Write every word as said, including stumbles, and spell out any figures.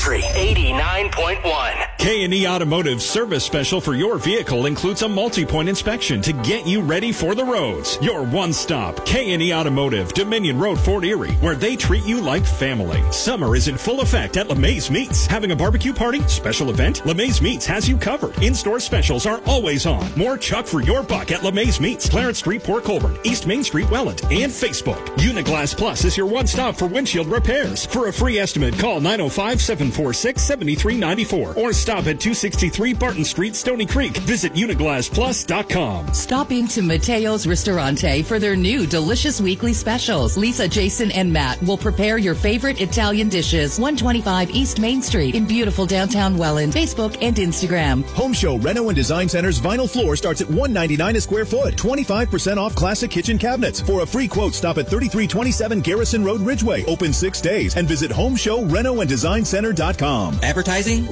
Country eighty-nine point one. K and E Automotive service special for your vehicle includes a multi-point inspection to get you ready for the roads. Your one-stop K and E Automotive, Dominion Road, Fort Erie, where they treat you like family. Summer is in full effect at LeMay's Meats. Having a barbecue party? Special event? LeMay's Meats has you covered. In-store specials are always on. More chuck for your buck at LeMay's Meats, Clarence Street, Port Colborne, East Main Street, Welland, and Facebook. Uniglass Plus is your one-stop for windshield repairs. For a free estimate, call nine oh five, seven four six, seven three nine four or stop at two sixty-three Barton Street, Stony Creek. Visit uniglass plus dot com. Stop into Mateo's Ristorante for their new delicious weekly specials. Lisa, Jason, and Matt will prepare your favorite Italian dishes. one twenty-five East Main Street in beautiful downtown Welland. Facebook and Instagram. Home Show Reno and Design Center's vinyl floor starts at one ninety-nine a square foot. twenty-five percent off classic kitchen cabinets. For a free quote, stop at thirty-three twenty-seven Garrison Road, Ridgeway. Open six days and visit home show reno and design center dot com. Advertising